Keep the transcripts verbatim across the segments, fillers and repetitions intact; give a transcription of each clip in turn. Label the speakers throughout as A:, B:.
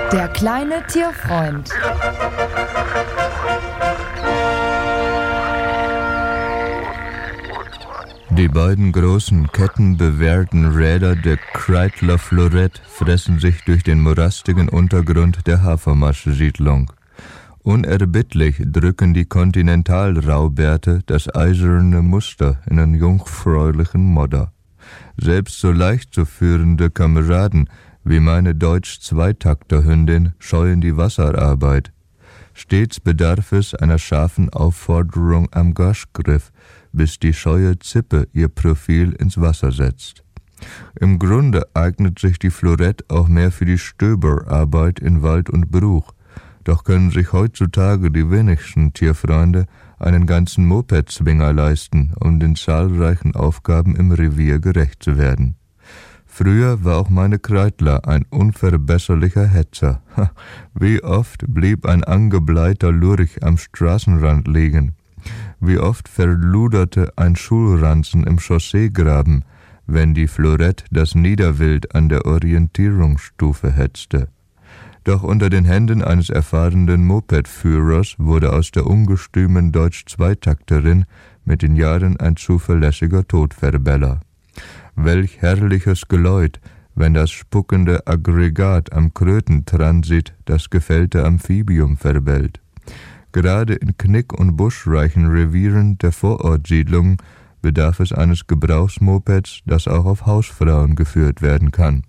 A: Der kleine Tierfreund.
B: Die beiden großen, kettenbewehrten Räder der Kreidler Florett fressen sich durch den morastigen Untergrund der Hafermarsch-Siedlung. Unerbittlich drücken die Kontinentalraubärte das eiserne Muster in einen jungfräulichen Modder. Selbst so leicht zu führende Kameraden wie meine Deutsch-Zweitakter-Hündin scheuen die Wasserarbeit. Stets bedarf es einer scharfen Aufforderung am Gaschgriff, bis die scheue Zippe ihr Profil ins Wasser setzt. Im Grunde eignet sich die Florett auch mehr für die Stöberarbeit in Wald und Bruch. Doch können sich heutzutage die wenigsten Tierfreunde einen ganzen Moped-Zwinger leisten, um den zahlreichen Aufgaben im Revier gerecht zu werden. Früher war auch meine Kreidler ein unverbesserlicher Hetzer. Wie oft blieb ein angebleiter Lurch am Straßenrand liegen. Wie oft verluderte ein Schulranzen im Chausseegraben, wenn die Florett das Niederwild an der Orientierungsstufe hetzte. Doch unter den Händen eines erfahrenen Mopedführers wurde aus der ungestümen Deutsch-Zweitakterin mit den Jahren ein zuverlässiger Todverbeller. Welch herrliches Geläut, wenn das spuckende Aggregat am Krötentransit das gefällte Amphibium verbellt. Gerade in knick- und buschreichen Revieren der Vorortsiedlungen bedarf es eines Gebrauchsmopeds, das auch auf Hausfrauen geführt werden kann.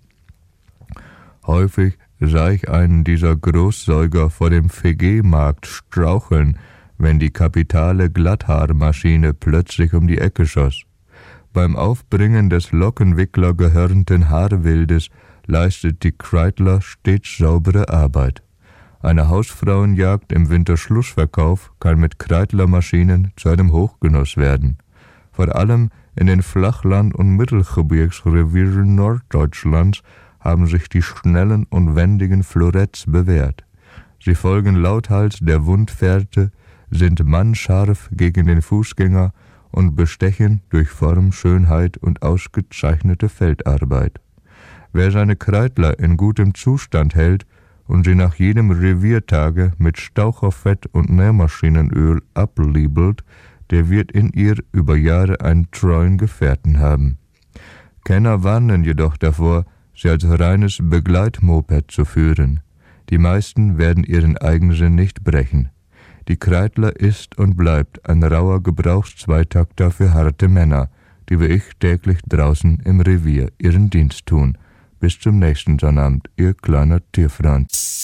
B: Häufig sah ich einen dieser Großsäuger vor dem V G-Markt straucheln, wenn die kapitale Glatthaarmaschine plötzlich um die Ecke schoss. Beim Aufbringen des Lockenwickler gehörnten Haarwildes leistet die Kreidler stets saubere Arbeit. Eine Hausfrauenjagd im Winterschlussverkauf kann mit Kreidlermaschinen zu einem Hochgenuss werden. Vor allem in den Flachland- und Mittelgebirgsrevieren Norddeutschlands haben sich die schnellen und wendigen Floretts bewährt. Sie folgen lauthals der Wundfährte, sind mannscharf gegen den Fußgänger und bestechen durch Form, Schönheit und ausgezeichnete Feldarbeit. Wer seine Kreidler in gutem Zustand hält und sie nach jedem Reviertage mit Staucherfett und Nährmaschinenöl abliebelt, der wird in ihr über Jahre einen treuen Gefährten haben. Kenner warnen jedoch davor, sie als reines Begleitmoped zu führen. Die meisten werden ihren Eigensinn nicht brechen. Die Kreidler ist und bleibt ein rauer Gebrauchszweitakter für harte Männer, die wie ich täglich draußen im Revier ihren Dienst tun. Bis zum nächsten Sonnabend, Ihr kleiner Tierfreund.